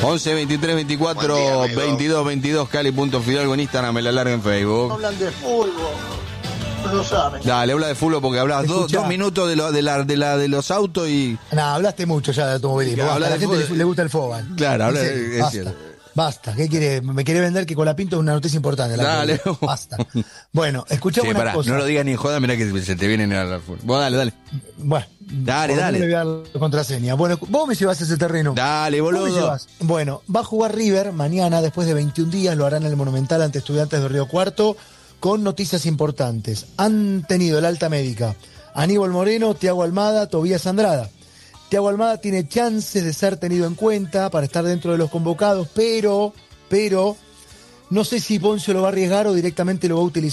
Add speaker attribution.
Speaker 1: 11 23 24
Speaker 2: Buen día,
Speaker 1: 22 22 Cali.Fidalgo en Instagram, me la larga en Facebook.
Speaker 3: Hablan de fútbol, no lo saben.
Speaker 1: Dale, habla de fútbol porque hablas
Speaker 4: Escuchá.
Speaker 1: 2 minutos de los autos y...
Speaker 4: No, hablaste mucho ya de automovilismo.
Speaker 1: Claro,
Speaker 4: Basta, a la
Speaker 1: habla de
Speaker 4: gente
Speaker 1: fútbol.
Speaker 4: le gusta el fútbol.
Speaker 1: Claro, habla
Speaker 4: ¿En serio?
Speaker 1: es
Speaker 4: Basta.
Speaker 1: cierto.
Speaker 4: Basta, ¿qué quiere? Me quiere vender que Colapinto es una noticia importante.
Speaker 1: Dale.
Speaker 4: Basta. Bueno, escuchame
Speaker 1: Sí,
Speaker 4: una
Speaker 1: pará,
Speaker 4: cosa.
Speaker 1: no lo digas ni en joda, mirá que se te vienen a la fútbol. Vos dale.
Speaker 4: Bueno,
Speaker 1: Dale,
Speaker 4: por lo
Speaker 1: dale.
Speaker 4: menos le voy a dar la contraseña. Bueno, vos me llevas a ese terreno.
Speaker 1: Dale,
Speaker 4: Vos me
Speaker 1: boludo.
Speaker 4: llevas. Bueno, va a jugar River mañana, después de 21 días, lo hará en el Monumental ante Estudiantes de Río Cuarto, con noticias importantes. Han tenido el alta médica Aníbal Moreno, Thiago Almada, Tobías Andrada. Thiago Almada tiene chances de ser tenido en cuenta para estar dentro de los convocados, pero no sé si Poncio lo va a arriesgar o directamente lo va a utilizar